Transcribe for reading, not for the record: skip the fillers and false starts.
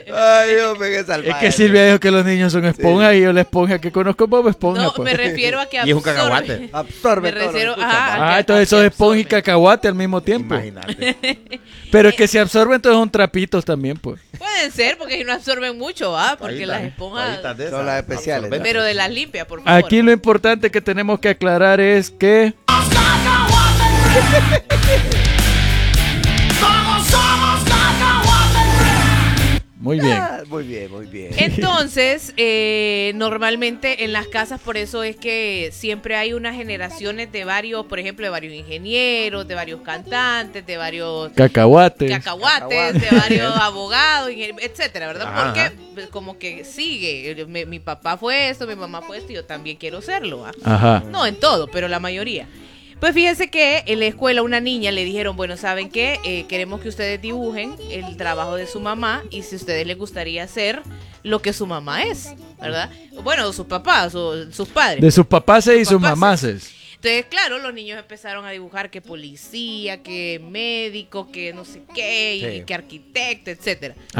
Ay, hombre, qué salvaje. Es que Silvia dijo que los niños son esponjas y yo la esponja que conozco es Bob Esponja. No, pues. me refiero a que Y es un absorbe. cacahuate. Absorbe Me todo lo que refiero- escucha, ajá. man. Ah, entonces eso es esponja y absorbe. cacahuate al mismo tiempo. Imagínate. Pero es que si absorben, entonces son trapitos también, pues. Pueden ser, porque si no absorben mucho, porque las esponjas... Son las especiales, ¿no? Pero de las limpias, por favor. Aquí lo importante que tenemos que aclarar es que muy bien. Ah, muy bien, muy bien. Entonces, normalmente en las casas, por eso es que siempre hay unas generaciones de varios, por ejemplo, de varios ingenieros, de varios cantantes, de varios Cacahuates. cacahuates, de varios abogados, etcétera, ¿verdad? Ajá. Porque como que sigue. Mi papá fue esto, mi mamá fue esto, y yo también quiero serlo. ¿Ah? Ajá. No en todo, pero la mayoría. Pues fíjense que en la escuela una niña le dijeron, bueno, ¿saben qué? Queremos que ustedes dibujen el trabajo de su mamá y si a ustedes les gustaría hacer lo que su mamá es, ¿verdad? Bueno, sus papás o sus padres. De sus papaces y Sus sus papaces. mamaces. Entonces, claro, los niños empezaron a dibujar que policía, que médico, que no sé qué, y Sí. que arquitecto, etcétera.